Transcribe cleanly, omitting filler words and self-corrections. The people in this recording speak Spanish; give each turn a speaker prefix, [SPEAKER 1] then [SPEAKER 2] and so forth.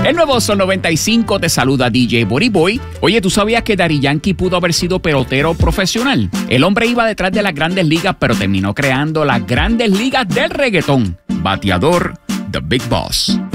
[SPEAKER 1] El nuevo Sol 95 te saluda DJ Boriboy. Oye, ¿tú sabías que Daddy Yankee pudo haber sido pelotero profesional? El hombre iba detrás de las grandes ligas, pero terminó creando las grandes ligas del reggaetón. Bateador, The Big Boss.